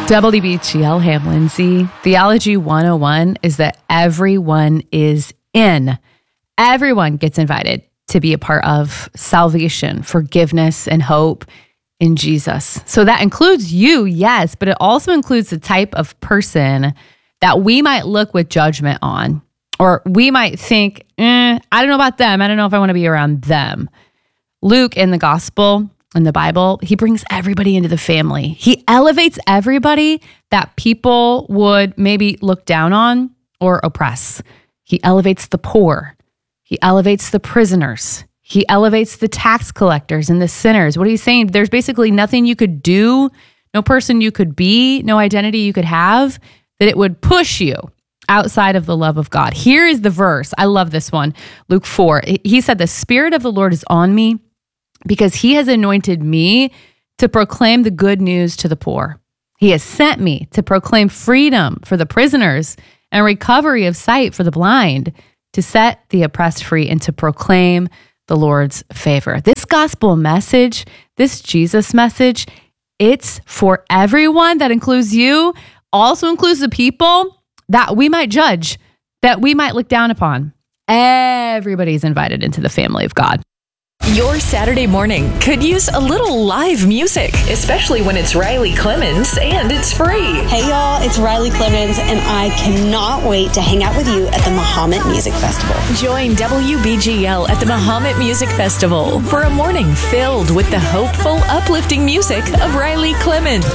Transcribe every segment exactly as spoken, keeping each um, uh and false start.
W B G L Ham Lindsay. Theology one oh one is that everyone is in. Everyone gets invited to be a part of salvation, forgiveness, and hope in Jesus. So that includes you, yes, but it also includes the type of person that we might look with judgment on, or we might think, eh, I don't know about them. I don't know if I want to be around them. Luke in the gospel, in the Bible, he brings everybody into the family. He elevates everybody that people would maybe look down on or oppress. He elevates the poor. He elevates the prisoners. He elevates the tax collectors and the sinners. What he's saying, there's basically nothing you could do, no person you could be, no identity you could have, that it would push you outside of the love of God. Here is the verse. I love this one. Luke four. He said, "The Spirit of the Lord is on me, because he has anointed me to proclaim the good news to the poor. He has sent me to proclaim freedom for the prisoners and recovery of sight for the blind, to set the oppressed free and to proclaim the Lord's favor." This gospel message, this Jesus message, it's for everyone. That includes you, also includes the people that we might judge, that we might look down upon. Everybody's invited into the family of God. Your Saturday morning could use a little live music, especially when it's Riley Clemens and it's free. Hey y'all, it's Riley Clemens, and I cannot wait to hang out with you at the Mahomet Music Festival. Join W B G L at the Mahomet Music Festival for a morning filled with the hopeful, uplifting music of Riley Clemens.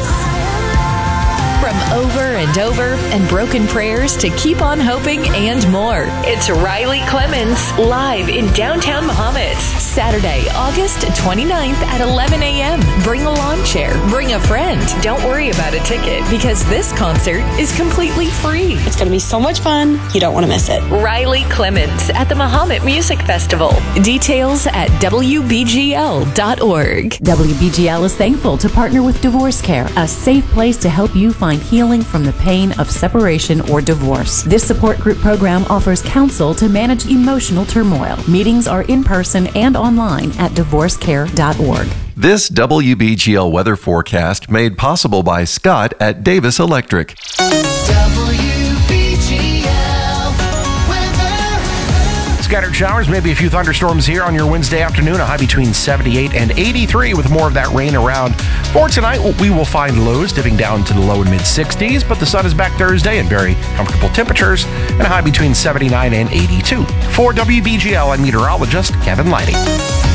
From Over and Over and Broken Prayers to Keep on Hoping and more. It's Riley Clemens live in downtown Mahomet. Saturday, August twenty-ninth at eleven a.m. Bring a lawn chair. Bring a friend. Don't worry about a ticket because this concert is completely free. It's going to be so much fun. You don't want to miss it. Riley Clemens at the Mahomet Music Festival. Details at W B G L dot org. W B G L is thankful to partner with Divorce Care, a safe place to help you find healing from the pain of separation or divorce. This support group program offers counsel to manage emotional turmoil. Meetings are in person and online at divorce care dot org. This W B G L weather forecast made possible by Scott at Davis Electric. Scattered showers, maybe a few thunderstorms here on your Wednesday afternoon. A high between seventy-eight and eighty-three with more of that rain around. For tonight, we will find lows dipping down to the low and mid sixties, but the sun is back Thursday and very comfortable temperatures and a high between seventy-nine and eighty-two. For W B G L, I'm meteorologist Kevin Lighting.